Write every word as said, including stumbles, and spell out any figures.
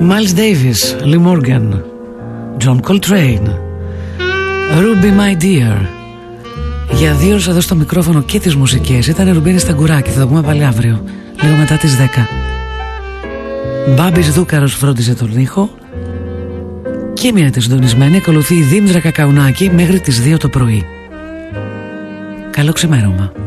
Miles Davis, Lee Morgan, John Coltrane, Ruby My Dear. Για δύο ώρες εδώ στο μικρόφωνο και τις μουσικές ήταν Ρουμπίνη Σταγκουράκη. Θα το πούμε πάλι αύριο, λίγο μετά τις δέκα. Μπάμπης Δούκαρος φρόντιζε τον ήχο. Και μείνετε συντονισμένοι. Ακολουθεί η Δήμητρα Κακαουνάκη μέχρι τις δύο το πρωί. Καλό ξημέρωμα.